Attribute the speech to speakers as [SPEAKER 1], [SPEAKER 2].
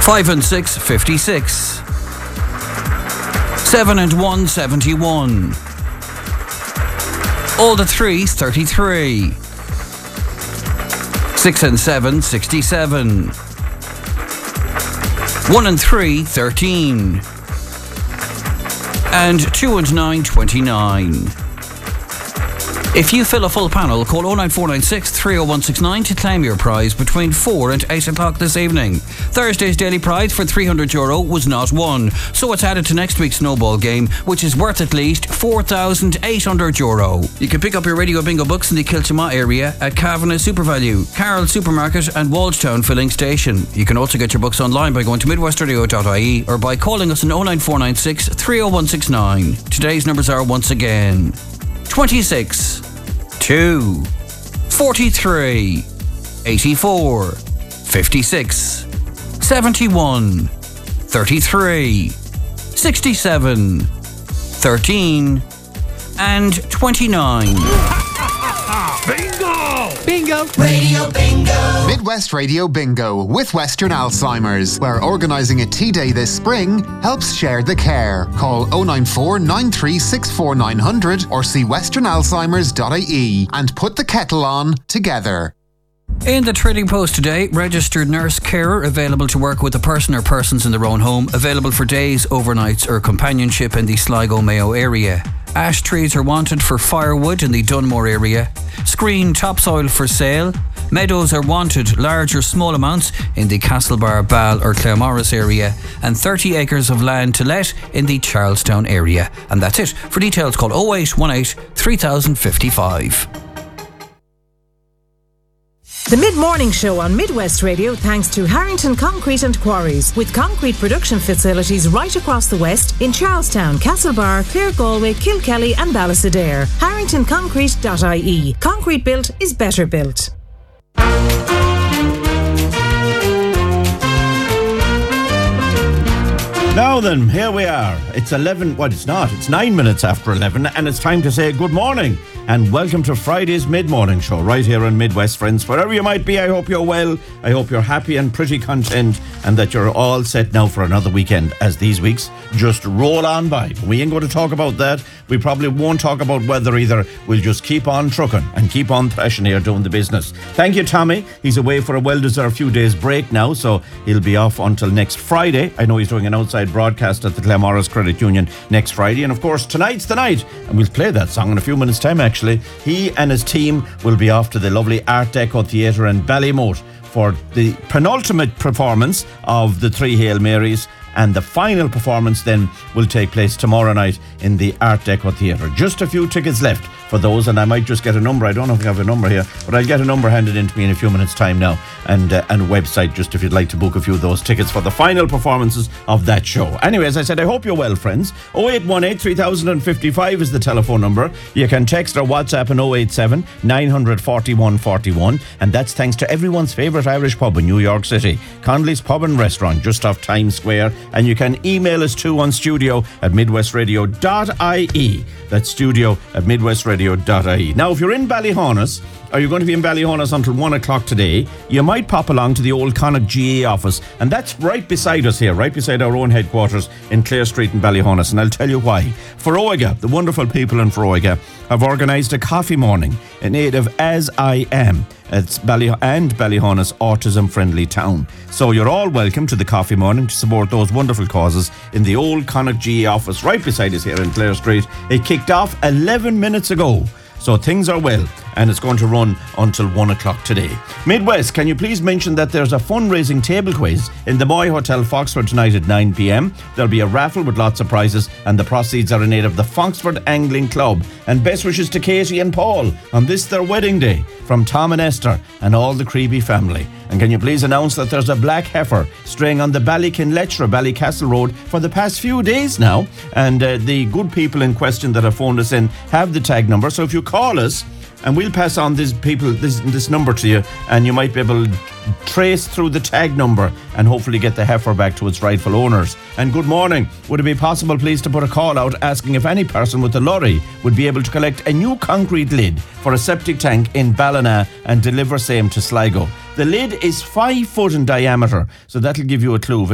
[SPEAKER 1] 5 and 6, 56. 7 and 1, 71. All the threes, 33. 6 and 7, 67. 1 and 3, 13. And 2 and 9, 29. If you fill a full panel, call 09496 30169 to claim your prize between 4 and 8 o'clock this evening. Thursday's daily prize for €300 was not won, so it's added to next week's snowball game, which is worth at least €4,800. You can pick up your Radio Bingo books in the Kiltimagh area at Kavanagh SuperValue, Carroll Supermarket and Walshtown Filling Station. You can also get your books online by going to midwestradio.ie or by calling us on 09496 30169. Today's numbers are once again 26, 2, 43, 84, 56, 71, 33, 67, 13, and 29.
[SPEAKER 2] Bingo!
[SPEAKER 3] Bingo!
[SPEAKER 4] Radio Bingo!
[SPEAKER 5] Midwest Radio Bingo with Western Alzheimer's, where organising a tea day this spring helps share the care. Call 094 9364 900 or see westernalzheimers.ie and put the kettle on together.
[SPEAKER 1] In the Trading Post today, registered nurse carer available to work with a person or persons in their own home, available for days, overnights or companionship in the Sligo Mayo area. Ash trees are wanted for firewood in the Dunmore area. Screen topsoil for sale. Meadows are wanted, large or small amounts, in the Castlebar, Ball or Claremorris area. And 30 acres of land to let in the Charlestown area. And that's it. For details, call 0818 3055.
[SPEAKER 6] The Mid-Morning Show on Midwest Radio thanks to Harrington Concrete and Quarries, with concrete production facilities right across the West in Charlestown, Castlebar, Clare Galway, Kilkelly and Ballysadare. HarringtonConcrete.ie. Concrete built is better built.
[SPEAKER 2] Now then, here we are. It's 11, well it's not, it's 9 minutes after 11 and it's time to say good morning and welcome to Friday's Mid-Morning Show right here on Midwest, friends. Wherever you might be, I hope you're well, I hope you're happy and pretty content and that you're all set now for another weekend as these weeks just roll on by. But we ain't going to talk about that. We probably won't talk about weather either. We'll just keep on trucking and keep on threshing here doing the business. Thank you, Tommy. He's away for a well-deserved few days break now, so he'll be off until next Friday. I know he's doing an outside broadcast at the Claremorris Credit Union next Friday, and of course tonight's the night and we'll play that song in a few minutes time. Actually, he and his team will be off to the lovely Art Deco Theatre in Ballymote for the penultimate performance of the Three Hail Marys, and the final performance then will take place tomorrow night in the Art Deco Theatre. Just a few tickets left for those, and I might just get a number. I don't know if I have a number here, but I'll get a number handed in to me in a few minutes time now, and a website just if you'd like to book a few of those tickets for the final performances of that show. Anyway, as I said, I hope you're well, friends. 0818 3055 is the telephone number. You can text or WhatsApp on 087 941 41, and that's thanks to everyone's favourite Irish pub in New York City, Conley's Pub and Restaurant, just off Times Square. And you can email us too on studio@midwestradio.ie. That's studio@midwestradio.ie. Now, if you're in Ballyhonus, or you're going to be in Ballyhonus until 1 o'clock today, you might pop along to the old Connacht GA office, and that's right beside us here, right beside our own headquarters in Clare Street in Ballyhonus, and I'll tell you why. Foróige, the wonderful people in Foróige, have organised a coffee morning in aid of As I Am. It's Ballyhonus Autism Friendly Town. So you're all welcome to the coffee morning to support those wonderful causes in the old Connacht GA office right beside us here in Clare Street. It kicked off 11 minutes ago. So things are well, and it's going to run until 1 o'clock today. Midwest, can you please mention that there's a fundraising table quiz in the Moy Hotel, Foxford tonight at 9 p.m. There'll be a raffle with lots of prizes, and the proceeds are in aid of the Foxford Angling Club. And best wishes to Katie and Paul on this their wedding day from Tom and Esther and all the Creeby family. And can you please announce that there's a black heifer straying on the Ballykinlechra, Ballycastle Road for the past few days now, and the good people in question that have phoned us in have the tag number, so if you call us and we'll pass on this number to you, and you might be able to trace through the tag number and hopefully get the heifer back to its rightful owners. And good morning. Would it be possible, please, to put a call out asking if any person with a lorry would be able to collect a new concrete lid for a septic tank in Ballina and deliver same to Sligo? The lid is 5 foot in diameter, so that'll give you a clue.